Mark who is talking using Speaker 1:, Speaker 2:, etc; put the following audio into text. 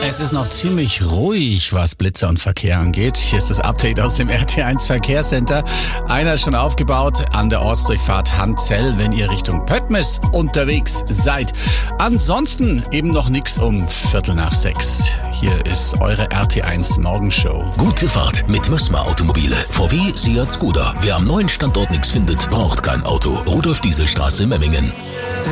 Speaker 1: Es ist noch ziemlich ruhig, was Blitzer und Verkehr angeht. Hier ist das Update aus dem RT1 Verkehrscenter. Einer ist schon aufgebaut an der Ortsdurchfahrt Handzell, wenn ihr Richtung Pöttmes unterwegs seid. Ansonsten eben noch nix um 5:45. Hier ist eure RT1 Morgenshow.
Speaker 2: Gute Fahrt mit Mössmer Automobile. VW, Seat, Skoda. Wer am neuen Standort nichts findet, braucht kein Auto. Rudolf-Diesel-Straße, Memmingen.